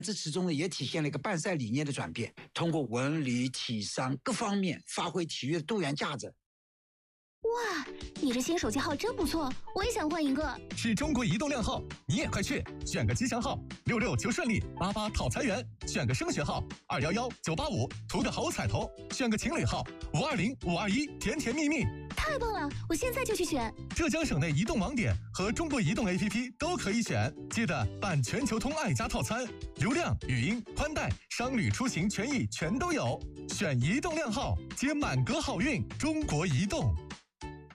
这其中呢也体现了一个办赛理念的转变，通过文旅、体商各方面发挥体育的多元价值。 哇，你这新手机号真不错，我也想换一个。 是中国移动靓号，你也快去选个吉祥号，66求顺利，88讨财源，选个升学号，211-985图个好彩头，选个情侣号，520-521甜甜蜜蜜。 太棒了，我现在就去选。 浙江省内移动网点和中国移动 APP 都可以选，记得办全球通爱家套餐，流量、语音、宽带、商旅出行权益全都有。选移动靓号，接满格好运，中国移动。